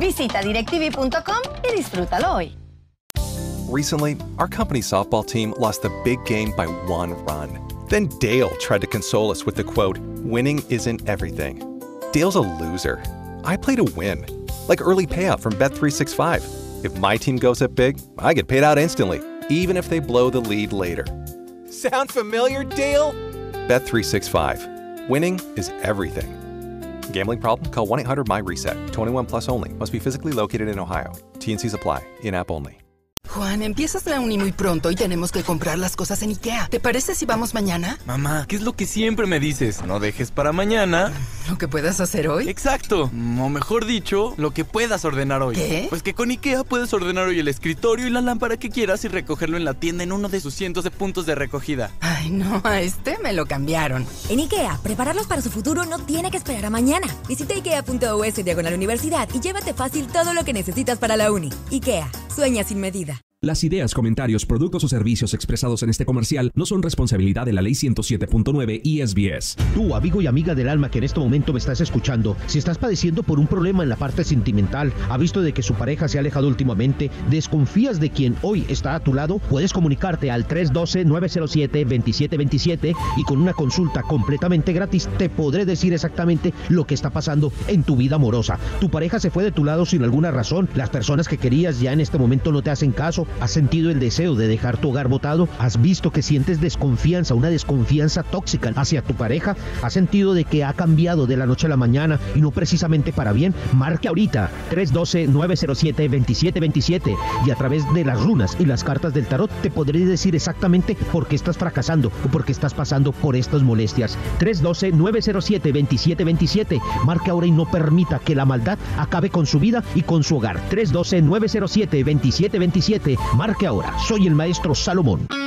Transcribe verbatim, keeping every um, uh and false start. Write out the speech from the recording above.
Visita directv punto com y disfrútalo hoy. Recently, our company's softball team lost the big game by one run. Then Dale tried to console us with the quote, "Winning isn't everything." Dale's a loser. I play to win. Like early payout from Bet three sixty-five. If my team goes up big, I get paid out instantly, even if they blow the lead later. Sound familiar, Dale? Bet three sixty-five. Winning is everything. Gambling problem? Call one eight hundred M Y reset. twenty-one plus only. Must be physically located in Ohio. T N Cs apply. In-app only. Juan, empiezas la uni muy pronto y tenemos que comprar las cosas en IKEA. ¿Te parece si vamos mañana? Mamá, ¿qué es lo que siempre me dices? No dejes para mañana ¿Lo que puedas hacer hoy? Exacto, o mejor dicho, lo que puedas ordenar hoy. ¿Qué? Pues que con IKEA puedes ordenar hoy el escritorio y la lámpara que quieras y recogerlo en la tienda en uno de sus cientos de puntos de recogida. Ay, no, a este me lo cambiaron. En IKEA, prepararlos para su futuro no tiene que esperar a mañana. Visita ikea punto u s diagonal universidad y llévate fácil todo lo que necesitas para la uni. IKEA, sueña sin medida. Las ideas, comentarios, productos o servicios expresados en este comercial no son responsabilidad de la Ley ciento siete punto nueve y S B S. Tú, amigo y amiga del alma que en este momento me estás escuchando, si estás padeciendo por un problema en la parte sentimental, ha visto de que su pareja se ha alejado últimamente, desconfías de quien hoy está a tu lado, puedes comunicarte al tres uno dos, nueve cero siete, dos siete dos siete y con una consulta completamente gratis te podré decir exactamente lo que está pasando en tu vida amorosa. Tu pareja se fue de tu lado sin alguna razón, las personas que querías ya en este momento no te hacen caso. ¿Has sentido el deseo de dejar tu hogar botado? ¿Has visto que sientes desconfianza, una desconfianza tóxica hacia tu pareja? ¿Has sentido de que ha cambiado de la noche a la mañana y no precisamente para bien? Marque ahorita tres uno dos, nueve cero siete, dos siete dos siete y a través de las runas y las cartas del tarot te podré decir exactamente por qué estás fracasando o por qué estás pasando por estas molestias. tres uno dos, nueve cero siete, dos siete dos siete. Marque ahora y no permita que la maldad acabe con su vida y con su hogar. tres uno dos, nueve cero siete, dos siete dos siete. Marque ahora. Soy el maestro Salomón.